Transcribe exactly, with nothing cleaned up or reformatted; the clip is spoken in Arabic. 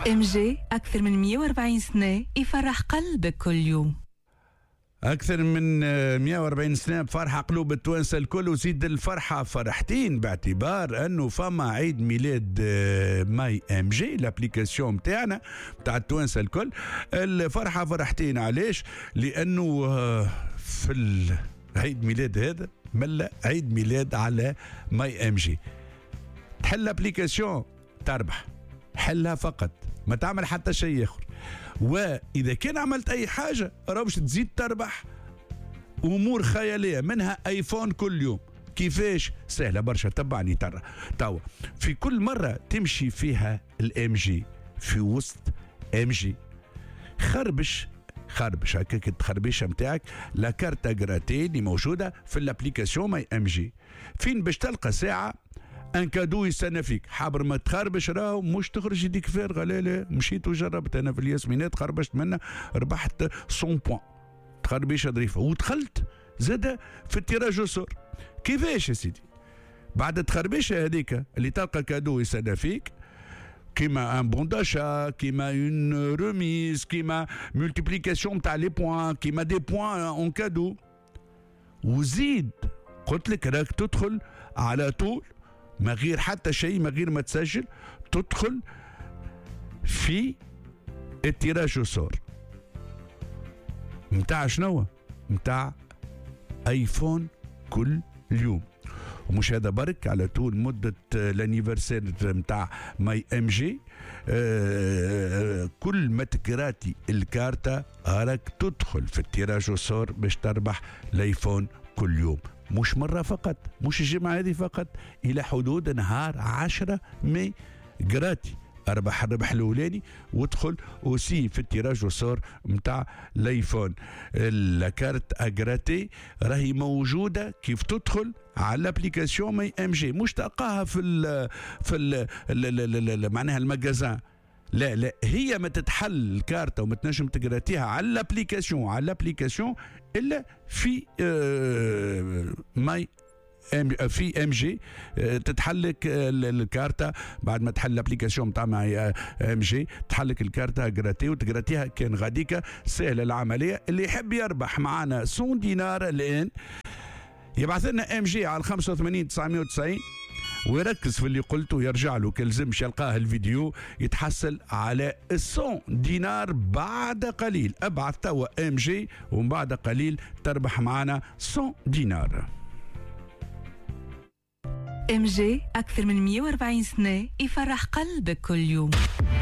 ام جي أكثر من مئة وأربعين سنة يفرح قلبك كل يوم. أكثر من مئة وأربعين سنة بفرحة قلوب التوانسة الكل، وزيد الفرحة فرحتين باعتبار أنه فما عيد ميلاد ماي ام جي الابليكاسيون متاعنا متاع التوانسة الكل. الفرحة فرحتين علاش؟ لأنه في عيد ميلاد هذا ملا عيد ميلاد على ماي ام جي. تحل الابليكاسيون تربح، حلها فقط، ما تعمل حتى شيء آخر. وإذا كان عملت أي حاجة راه باش تزيد تربح أمور خيالية، منها آيفون كل يوم. كيفاش؟ سهلة برشا، تبعني ترى. توا في كل مرة تمشي فيها الام جي في وسط ام جي خربش خربش هكاك التخربيشه نتاعك لا كارتا جراتي اللي موجوده في الابليكاسيون ماي ام جي. فين باش تلقى ساعه ان كادو يستنى فيك، حابر ما تخربش راهو مش تخرج يديك فارغه. لا لا مشيت وجربت انا في الياسمينات، خربشت منها ربحت مية بوان تخربيشه ظريفه، ودخلت زاد في التيراج سور. كيفاش يا سيدي؟ بعد التخربيشه هذيك اللي تلقى كادو يستنى فيك كيما ان بون داشا، كيما اون ريميز، كيما مولتيبليكاسيون تاع لي بوان، كيما دي بوان اون كادو. وزيد قلت لك راك تدخل على طول ما غير حتى شيء، ما غير ما تسجل، تدخل في التيراج سور متاع شنو؟ متاع ايفون كل يوم. ومش هذا برك، على طول مدة الانيفرسير متاع ماي ام جي آه كل ما تكراتي الكارتة راك تدخل في التيراج سور باش تربح الايفون كل يوم. مش مرة فقط، مش الجمعة هذه فقط، إلى حدود نهار عشرة مي جراتي اربح الربح الاولاني، وادخل اوسي في التيراج وصور متاع الايفون. الكارت اجراتي راهي موجوده كيف تدخل على الابليكاسيون ماي ام جي، مش تلقاها في ال في ال معناها المجازان. لا لا هي ما تتحل الكارتة وما تنجم تقراتيها على الابليكاسيون على الابليكاسيون الا في آه ماي في ام جي. تتحلك الكارتة بعد ما تحل الابليكاسيون بتاع ماي ام جي، تحلك الكارتة جراتي وتقراتيها. كان غاديكا سهله العمليه. اللي يحب يربح معنا مية دينار الان يبعث لنا ام جي على خمسة وثمانين تسعمئة وتسعين ويركز في اللي قلته، يرجع له كلزمش يلقاه الفيديو، يتحصل على مية دينار بعد قليل. ابعث توا ام جي ومن بعد قليل تربح معنا مية دينار. ام جي أكثر من مئة وأربعين سنة يفرح قلبك كل يوم.